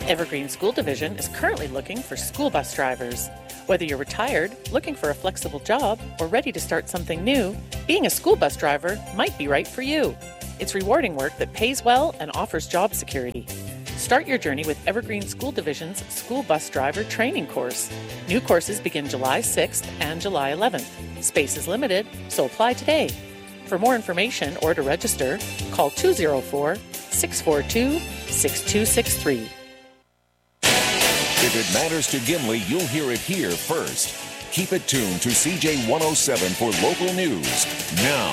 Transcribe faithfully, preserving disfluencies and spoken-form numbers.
Evergreen School Division is currently looking for school bus drivers. Whether you're retired, looking for a flexible job, or ready to start something new, being a school bus driver might be right for you. It's rewarding work that pays well and offers job security. Start your journey with Evergreen School Division's School Bus Driver Training Course. New courses begin July sixth and July eleventh. Space is limited, so apply today. For more information or to register, call two oh four, six four two, six two six three. If it matters to Gimli, you'll hear it here first. Keep it tuned to C J one oh seven for local news now.